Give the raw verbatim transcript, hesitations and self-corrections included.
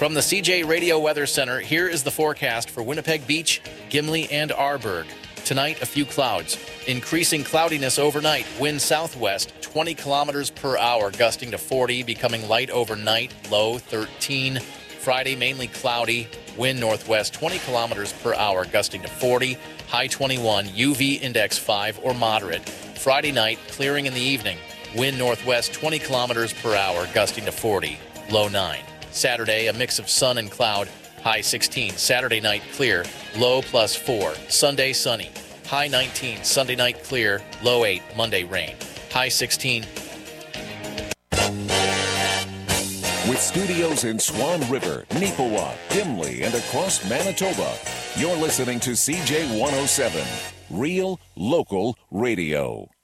From the C J Radio Weather Center, here is the forecast for Winnipeg Beach, Gimli, and Arborg. Tonight, a few clouds. Increasing cloudiness overnight. Wind southwest, twenty kilometers per hour, gusting to forty, becoming light overnight, low thirteen. Friday, mainly cloudy. Wind northwest, twenty kilometers per hour, gusting to forty, high twenty-one. U V index five or moderate. Friday night, clearing in the evening. Wind northwest, twenty kilometers per hour, gusting to forty, low nine. Saturday, a mix of sun and cloud, high sixteen. Saturday night, clear, low plus four. Sunday, sunny, high nineteen. Sunday night, clear, low eight. Monday, rain, high sixteen. With studios in Swan River, Neepawa, Gimli, and across Manitoba, you're listening to C J one oh seven, Real Local Radio.